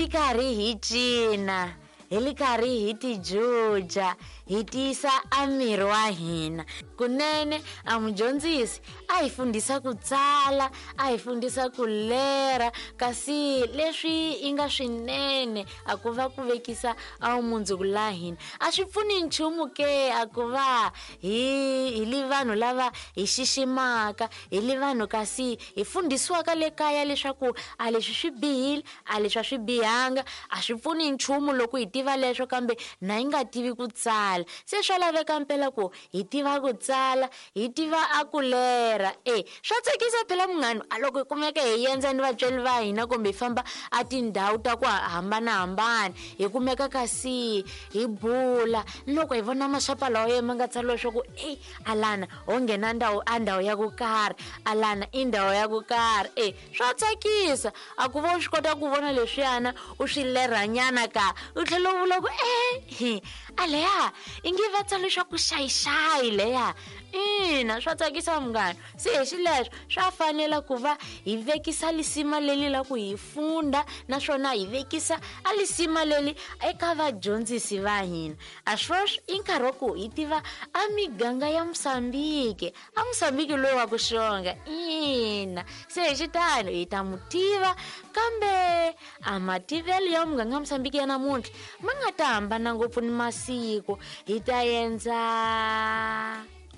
hi karhi hi cina, hi karhi hi ti juja, hi tisa a miri wa hina. Kunene a mudyondzisi a hi fundisa ku tsala, a hi fundisa ku lera, kasi leswi inga swinene a ku va ku vekisa a mundzuku la hina. A swi pfuni nchumu ke a ku va hi li vanhu lava hi xiximaka, hi li vanhu kasi hi fundisiwaka le kaya leswaku a leswi swi bihile, a leswi a swi bihanga. A swi pfuni nchumu loko hi tiva leswo kambe na hi nga tivi ku tsala. Se swa laveka mpela ku hi tiva ku tsala, hi tiva a ku lera. Swa tsakisa phela munghano a loko hi kumeka hi yenza ni vatswari va hina kumbe hi famba a tindhawu ta ku hambanahambana, hi kumeka kasi hi bula loko hi vona maxapa lawa ye ma nga tsariwa swa ku alana ho nghena ndhawu ya ku karhi, alana i ndhawu ya ku karhi. Swa tsakisa a ku va u swi kota ku vona leswiyana u swi leranyana ka u tlhela u vula ku aleya i nge va tsale swa ku xayixayi leya. Ina swa tsakisa munghana. Se hi xileswo swa fanela ku va hi vekisa lisima leli la ku hi funda, naswona hi vekisa a lisima leli eka vadyondzisi va hina. A sweswo i nkarhi wa ku hi tiva a miganga ya Mosambiki, a Mosambiki loyi wa ku xonga. Ina se hi xitalo hi ta mu tiva, kambe a mativelo ya muganga Mosambiki ya namuntlha ma nga ta hambana ngopfu ni masiku. Hi ta endza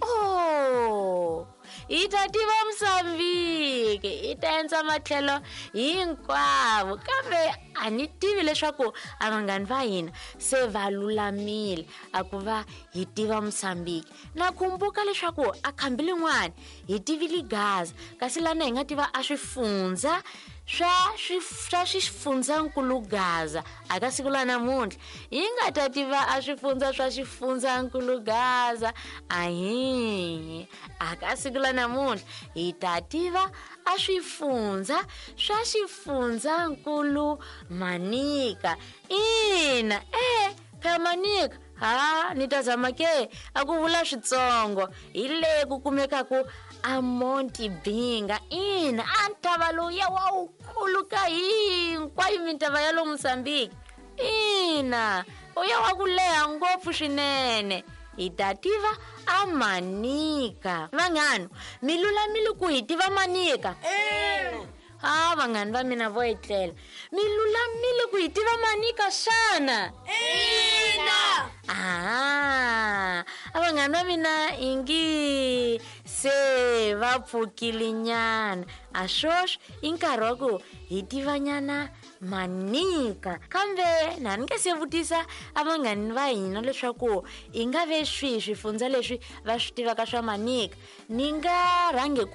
hi ta tiva Mosambiki, hi ta endza matlhelo hinkwavo, kambe a ni tivi leswaku a vanghani va hina se va lulamile a ku va hi tiva Mosambiki. Na kumbuka leswaku a khambi lin'wana hi tivile Gaza, kasi lana hi nga tiva a swifundza swa swifundzankulu Gaza. Aka siku la namuntlha hi nga ta tiva a swifundza swa xifundzankulu Gaza. Aka siku la namuntlha hi ta tiva a swifundza swa xifundzankulu Manika. Ina ka Manika ni ta zama ke a ku vula switsongo hi le ku kumekaku a Monte Binga. Ina a ntava lowuya wa wukulu ka hinkwayo mintava ya lo Mosambiki. Ina uya wa ku leha ngopfu swinene. Hi ta tiva a Manika. Vanghano mi lulamile ku hi tiva Manika? Vanghani va mina vo etlela, mi lulamile ku hi tiva Manika xana? Ina. Vanghani va mina ingi se va pfukile nyana. A sweswo i nkarhi wa ku hi tivanyana Manika, kambe na ni nge se vutisa a vanghani va hina leswaku i nga ve swihi swifundza leswi va swi tivaka swa Manika. Ni nga rhangi